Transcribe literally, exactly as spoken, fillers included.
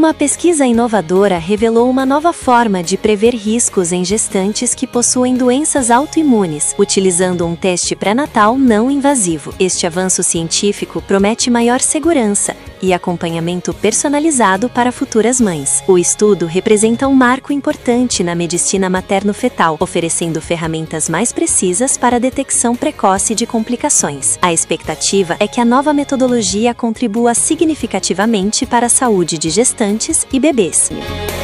Uma pesquisa inovadora revelou uma nova forma de prever riscos em gestantes que possuem doenças autoimunes, utilizando um teste pré-natal não invasivo. Este avanço científico promete maior segurança e acompanhamento personalizado para futuras mães. O estudo representa um marco importante na medicina materno-fetal, oferecendo ferramentas mais precisas para a detecção precoce de complicações. A expectativa é que a nova metodologia contribua significativamente para a saúde de gestantes e bebês.